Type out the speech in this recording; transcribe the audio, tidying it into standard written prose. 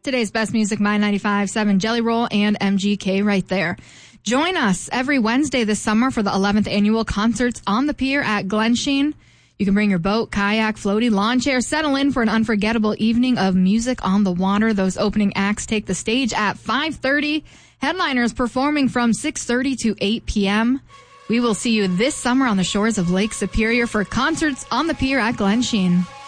Today's best music, My 95.7, Jelly Roll, and MGK right there. Join us every Wednesday this summer for the 11th annual Concerts on the Pier at Glensheen. You can bring your boat, kayak, floaty, lawn chair, settle in for an unforgettable evening of music on the water. Those opening acts take the stage at 5:30. Headliners performing from 6:30 to 8 p.m. We will see you this summer on the shores of Lake Superior for Concerts on the Pier at Glensheen.